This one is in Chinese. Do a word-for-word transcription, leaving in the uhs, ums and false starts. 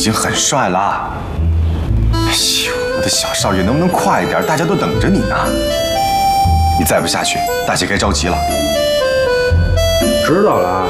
经很帅了。哎呦，我的小少爷，能不能快一点？大家都等着你呢。你再不下去，大姐该着急了。 知道了。